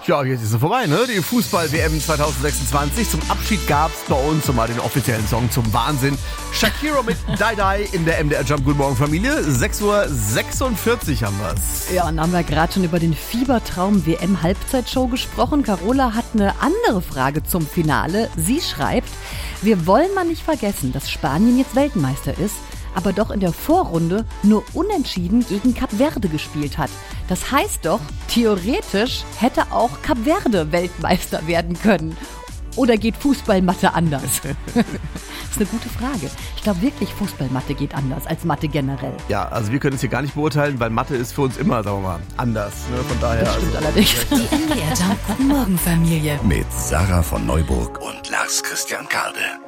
Ja, jetzt ist es vorbei, ne? Die Fußball-WM 2026. Zum Abschied gab's bei uns mal den offiziellen Song zum Wahnsinn. Shakira mit Die Die in der MDR Jump. Guten Morgen, Familie. 6:46 Uhr haben wir's. Ja, und dann haben wir gerade schon über den Fiebertraum WM-Halbzeitshow gesprochen. Carola hat eine andere Frage zum Finale. Sie schreibt, wir wollen mal nicht vergessen, dass Spanien jetzt Weltmeister ist, aber doch in der Vorrunde nur unentschieden gegen Kap Verde gespielt hat. Das heißt doch, theoretisch hätte auch Kap Verde Weltmeister werden können. Oder geht Fußballmathe anders? Das ist eine gute Frage. Ich glaube wirklich, Fußballmathe geht anders als Mathe generell. Ja, also wir können es hier gar nicht beurteilen, weil Mathe ist für uns immer, sagen wir mal, anders. Ne? Von daher. Das stimmt allerdings. Die MDR Jump Morgenfamilie. Mit Sarah von Neuburg und Lars Christian Karde.